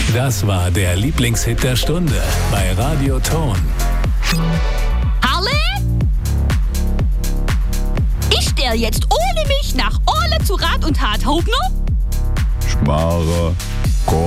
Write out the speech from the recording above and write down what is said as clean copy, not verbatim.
Das war der Lieblingshit der Stunde bei Radio Ton. Harle? Ich stell jetzt ohne mich nach Orle zu Rat und Tat, Hobner? Schmarre.